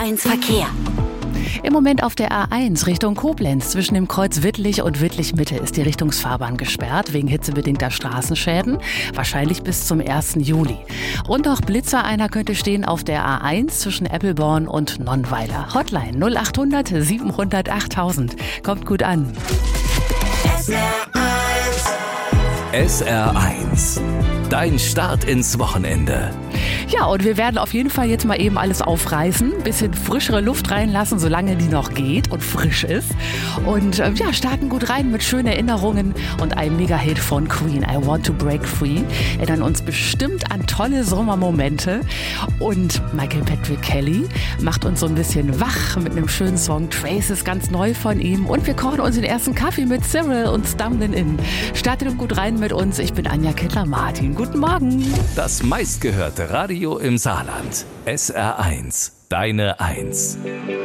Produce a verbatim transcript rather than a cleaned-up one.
eins Verkehr. Im Moment auf der A eins Richtung Koblenz zwischen dem Kreuz Wittlich und Wittlich-Mitte ist die Richtungsfahrbahn gesperrt wegen hitzebedingter Straßenschäden, wahrscheinlich bis zum ersten Juli. Und auch Blitzer einer könnte stehen auf der A eins zwischen Eppelborn und Nonnweiler. Hotline null acht hundert siebenhundert achttausend. Kommt gut an. S R eins. S R eins. Dein Start ins Wochenende. Ja, und wir werden auf jeden Fall jetzt mal eben alles aufreißen, bisschen frischere Luft reinlassen, solange die noch geht und frisch ist. Und äh, ja, starten gut rein mit schönen Erinnerungen und einem Mega-Hit von Queen, I Want to Break Free. Erinnern uns bestimmt an tolle Sommermomente. Und Michael Patrick Kelly macht uns so ein bisschen wach mit einem schönen Song. Trace ist ganz neu von ihm. Und wir kochen uns den ersten Kaffee mit Cyril und Stumbling In. Startet gut rein mit uns. Ich bin Anja Kettler-Martin. Guten Morgen. Das meistgehörte Radio im Saarland. S R eins. Deine Eins.